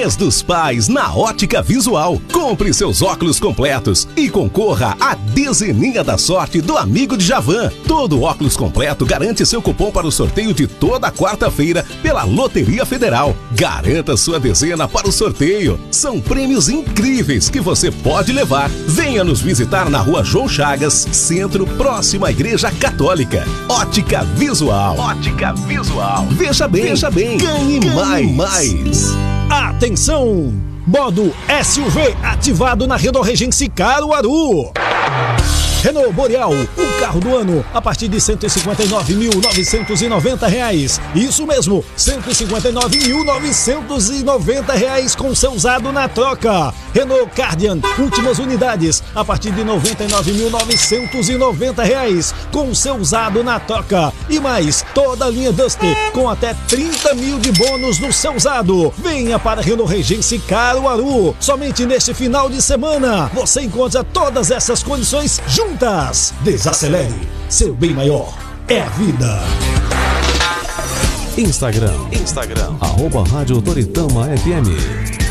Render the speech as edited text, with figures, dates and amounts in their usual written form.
Mês dos Pais na Ótica Visual. Compre seus óculos completos e concorra à dezeninha da sorte do amigo de Javan. Todo óculos completo garante seu cupom para o sorteio de toda quarta-feira pela Loteria Federal. Garanta sua dezena para o sorteio. São prêmios incríveis que você pode levar. Venha nos visitar na Rua João Chagas, Centro, próximo à Igreja Católica. Ótica Visual. Ótica Visual. Veja bem, ganhe mais. Atenção! Modo SUV ativado na Renault Regency Caruaru. Renault Boreal, o carro do ano, a partir de R$ 159.990. Isso mesmo, R$ 159.990 com seu usado na troca. Renault Kardian, últimas unidades, a partir de R$ 99.990 com seu usado na troca. E mais, toda a linha Duster com até 30 mil de bônus no seu usado. Venha para Renault Regency Caruaru. Somente neste final de semana você encontra todas essas condições juntas. Desacelere, seu bem maior é a vida. Instagram @Rádio Toritama FM.